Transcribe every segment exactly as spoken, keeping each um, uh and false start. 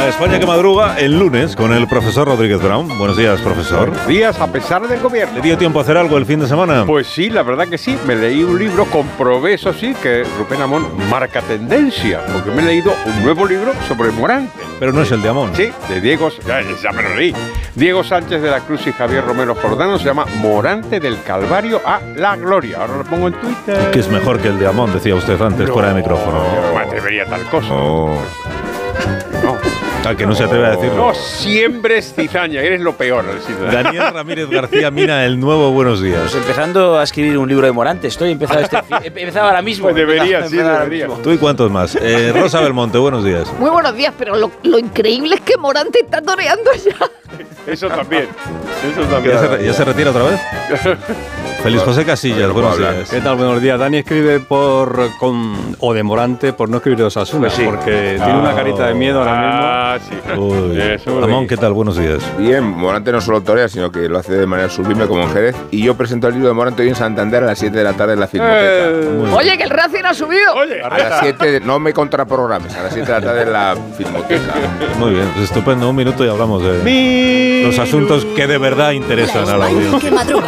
La España que madruga el lunes con el profesor Rodríguez Brown. Buenos días, profesor. Buenos días, a pesar del gobierno. ¿Le dio tiempo a hacer algo el fin de semana? Pues sí, la verdad que sí. Me leí un libro, comprobé, eso sí, que Rubén Amón marca tendencia, porque me he leído un nuevo libro sobre Morante. Pero no es el de Amón. Sí, de Diego, ya, ya me lo leí. Diego Sánchez de la Cruz y Javier Romero Jordano, se llama Morante del Calvario a la Gloria. Ahora lo pongo en Twitter. Que es mejor que el de Amón, decía usted antes, no, fuera de micrófono. No me atrevería a tal cosa. Oh. No. Al que no se atreve a decirlo. No siembres cizaña, eres lo peor. Daniel Ramírez García Mina, el nuevo Buenos Días. Pues empezando a escribir un libro de Morante. Estoy empezando este, he empezado ahora mismo. Pues debería, sí, debería. ¿Tú y cuántos más? Eh, Rosa Belmonte, buenos días. Muy buenos días, pero lo, lo increíble es que Morante está toreando ya. Eso también. Eso también. ¿Ya se, ya se retira otra vez? Feliz José Casillas, buenos días. ¿Qué tal? Buenos días. Dani escribe por con o de Morante por no escribir de Osasuna, pues sí. porque Ah, tiene una carita de miedo ahora mismo. Ah, sí. Uy. Eso, Amón, ¿qué tal? Buenos días. Bien, Morante no solo torea, sino que lo hace de manera sublime como en Jerez. Y yo presento el libro de Morante hoy en Santander a las siete de la tarde en la Filmoteca. Eh, Oye, que el Racing ha subido. Oye, A las siete, no me contraprogrames, a las siete de la tarde en la Filmoteca. Muy bien, pues estupendo. Un minuto y hablamos de los asuntos que de verdad interesan a la audiencia. Que madruga.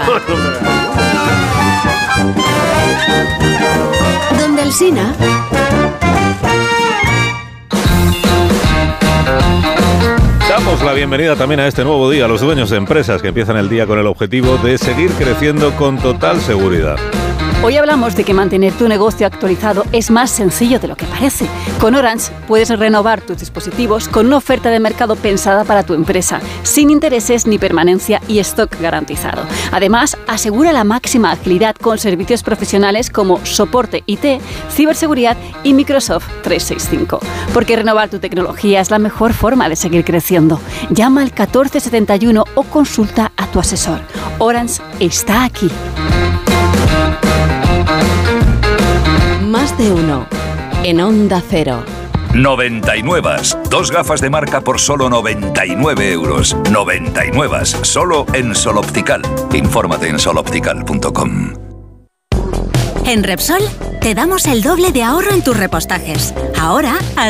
Donde el Sina. Damos la bienvenida también a este nuevo día a los dueños de empresas que empiezan el día con el objetivo de seguir creciendo con total seguridad. Hoy hablamos de que mantener tu negocio actualizado es más sencillo de lo que parece. Con Orange puedes renovar tus dispositivos con una oferta de mercado pensada para tu empresa, sin intereses ni permanencia y stock garantizado. Además, asegura la máxima agilidad con servicios profesionales como soporte I T, ciberseguridad y Microsoft trescientos sesenta y cinco. Porque renovar tu tecnología es la mejor forma de seguir creciendo. Llama al catorce setenta y uno o consulta a tu asesor. Orange está aquí. Más de uno. En Onda Cero. noventa y nueve. Dos gafas de marca por solo noventa y nueve euros. noventa y nueve. Solo en Sol Optical. Infórmate en sol optical punto com. En Repsol te damos el doble de ahorro en tus repostajes. Ahora, al